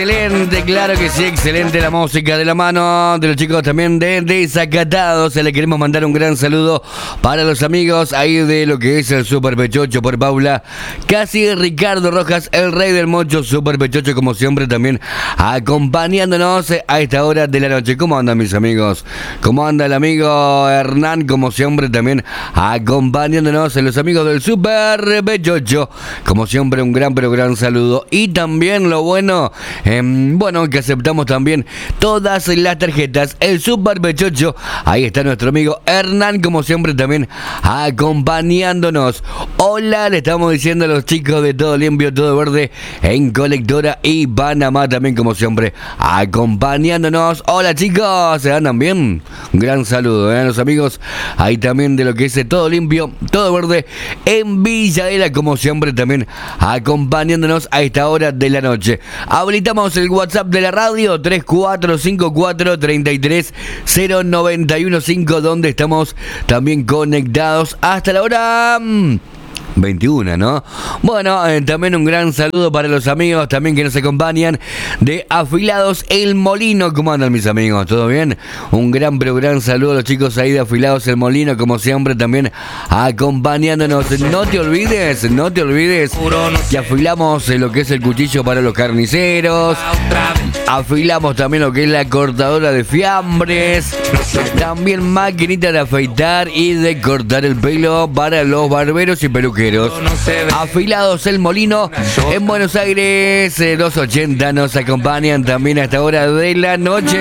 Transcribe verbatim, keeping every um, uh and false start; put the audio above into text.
Excelente, claro que sí, excelente la música de la mano de los chicos también de Desacatados. Le queremos mandar un gran saludo para los amigos ahí de lo que es el Super Pechocho por Paula. Casi Ricardo Rojas, el rey del mocho, Super Pechocho como siempre también acompañándonos a esta hora de la noche. ¿Cómo andan mis amigos? ¿Cómo anda el amigo Hernán como siempre también acompañándonos los amigos del Super Pechocho? Como siempre un gran pero gran saludo. Y también lo bueno... Eh, bueno, que aceptamos también todas las tarjetas. El Super Pechocho. Ahí está nuestro amigo Hernán, como siempre, también acompañándonos. Hola, le estamos diciendo a los chicos de Todo Limpio, Todo Verde en Colectora y Panamá, también, como siempre, acompañándonos. Hola, chicos, ¿se andan bien? Un gran saludo, ¿eh? A los amigos ahí también de lo que es Todo Limpio, Todo Verde en Villadela, como siempre, también acompañándonos a esta hora de la noche. Habilitamos el WhatsApp de la radio tres cuatro cinco cuatro, tres tres cero nueve uno cinco, donde estamos también conectados hasta la hora mm, veintiuna, ¿no? Bueno, eh, también un gran saludo para los amigos también que nos acompañan de Afilados El Molino. ¿Cómo andan mis amigos? ¿Todo bien? Un gran pero gran saludo a los chicos ahí de Afilados El Molino, como siempre también acompañándonos. No te olvides, no te olvides que afilamos eh, lo que es el cuchillo para los carniceros. Afilamos también lo que es la cortadora de fiambres. También maquinita de afeitar y de cortar el pelo para los barberos y peluqueros. Afilados El Molino en Buenos Aires, eh, los ochenta nos acompañan también a esta hora de la noche.